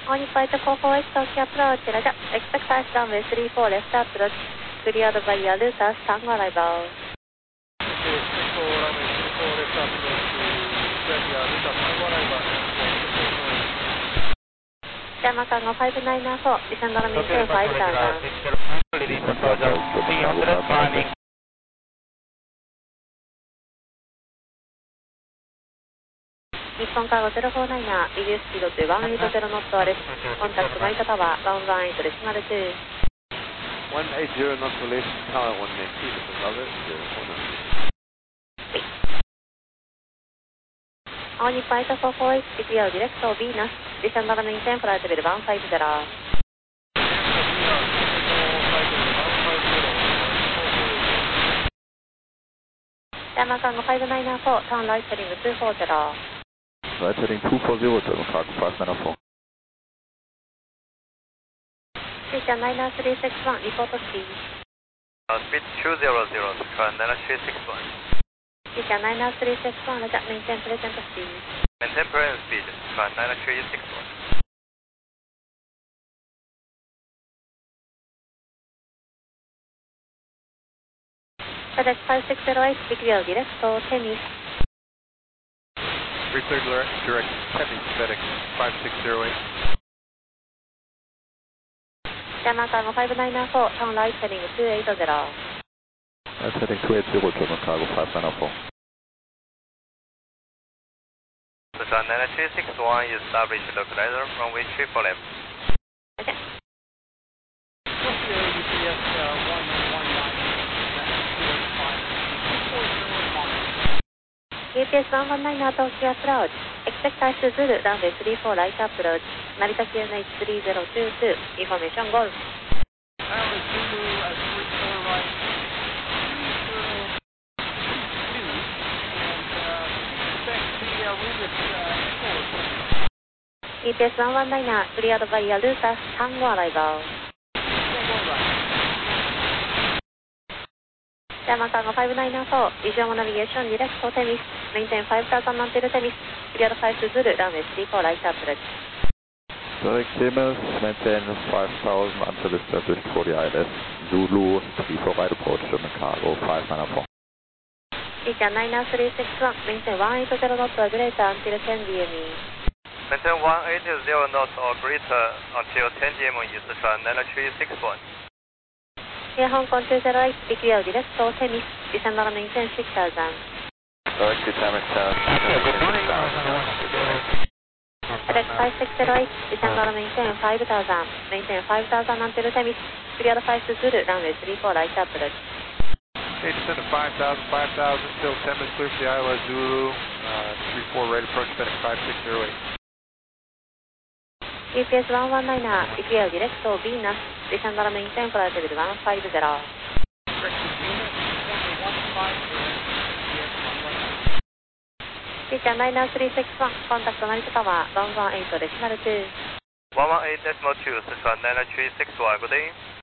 On your flight to 448 Tokyo approach, Roger. Expect fast runway 34 left approach. Cleared by your Lucas, Tango arrival. Okay, 34 runway 34 left approach. Cleared by Lucas, Tango arrival. Jama Tango 594, descend on maintain 5000. Ready for departure, 300 climbing. Nippon Cargo 049er、リリーススピードと180ノットです。コンタクト成田タワー、118デシマル2。 180 knots relation tower 192, this is other 049. On your flight to 448, clear direct to Venus, descend on maintain flight level 150. Jama Tango 594, turn right heading 240. Right heading 240, German Cargo 594. Station 99361, report speed. Speed 200, Sichuan 9361. Station 99361, Roger, maintain present speed. Maintain present speed, Sichuan 9361. FedEx 5608, clear direct to Tennis. Reclear direct Tennis, FedEx 5608. Jama Cargo 594, turn right heading 280. Right heading 280, German Cargo 594. Sichuan 9361 is established localizer, runway 34 left. Okay. UPS 119 Tokyo approach. Expect fast Zulu, runway 34 right approach. Narita QNH 3022, information go. Alpha Zulu at 34 right, 3022, and expect the wind is forward. UPS 119, cleared by your Lucas, Tango arrival. Jama Cargo 594, visual navigation direct to Temis, maintain 5000 until Temis, clear 5 Zulu, runway 34 right approach. Direct Temis, maintain 5000 until established for the ILS. Zulu, 34 right approach, German Cargo 594. Station 99361, maintain 180 knots or greater until 10 DME. Maintain 180 knots or greater until 10 DME, Sichuan 9361. Air Hong Kong 208, clear direct to Temis, descend on maintain 6000. Direct to Temis, Good morning, FedEx 5608, descend on maintain 5000, maintain 5000 until Temis, clear 5 Zulu, runway 34 right approach. Okay, descend to 5000, 5000, still Temis, clear for the ILS Zulu, 34 right approach, FedEx 5608. UPS 119, clear direct to Venus, descend on maintain flight level 150. Station 99361, contact Narita Tower, 118 decimal 2. 118.2, Sichuan 9361, good day.